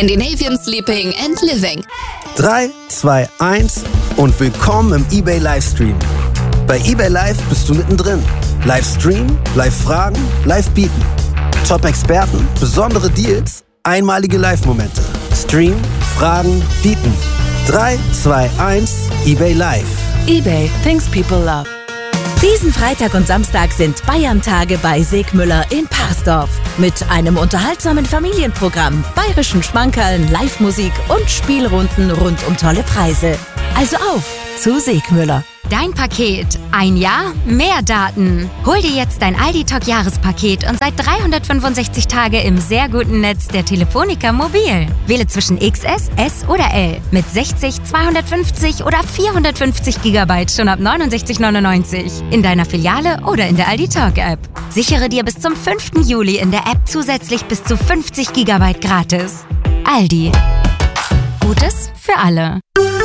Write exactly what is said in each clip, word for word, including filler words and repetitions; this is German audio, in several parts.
Scandinavian Sleeping and Living. drei, zwei, eins und willkommen im eBay Livestream. Bei eBay Live bist du mittendrin. Livestream, Live-Fragen, Live-Bieten. Top-Experten, besondere Deals, einmalige Live-Momente. Stream, Fragen, Bieten. drei, zwei, eins, eBay Live. eBay, things people love. Diesen Freitag und Samstag sind Bayern-Tage bei Segmüller in Parsdorf. Mit einem unterhaltsamen Familienprogramm, bayerischen Schmankerln, Live-Musik und Spielrunden rund um tolle Preise. Also auf zu Segmüller. Dein Paket. Ein Jahr, mehr Daten. Hol dir jetzt dein Aldi-Talk-Jahrespaket und seit dreihundertfünfundsechzig Tage im sehr guten Netz der Telefonica Mobil. Wähle zwischen X S, S oder L mit sechzig, zweihundertfünfzig oder vierhundertfünfzig Gigabyte schon ab neunundsechzig neunundneunzig. In deiner Filiale oder in der Aldi-Talk-App. Sichere dir bis zum fünften Juli in der App zusätzlich bis zu fünfzig Gigabyte gratis. Aldi. Gutes für alle.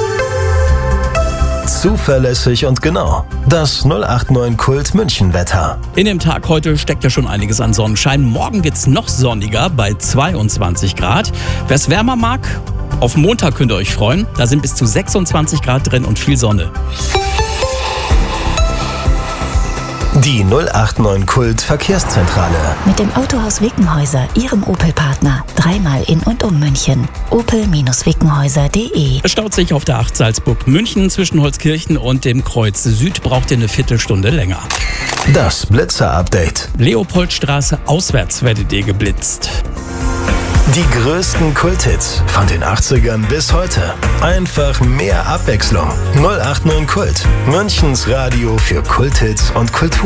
Zuverlässig und genau. Das null acht neun Kult München Wetter. In dem Tag heute steckt ja schon einiges an Sonnenschein. Morgen wird's noch sonniger bei zweiundzwanzig Grad. Wer es wärmer mag, auf Montag könnt ihr euch freuen. Da sind bis zu sechsundzwanzig Grad drin und viel Sonne. Die null acht neun Kult Verkehrszentrale. Mit dem Autohaus Wickenhäuser, Ihrem Opel-Partner. Dreimal in und um München. opel Wickenhäuser punkt de. Es staut sich auf der acht Salzburg-München zwischen Holzkirchen und dem Kreuz Süd. Braucht ihr eine Viertelstunde länger. Das Blitzer-Update. Leopoldstraße auswärts werdet ihr geblitzt. Die größten Kulthits von den achtzigern bis heute. Einfach mehr Abwechslung. null acht neun Kult. Münchens Radio für Kulthits und Kultur.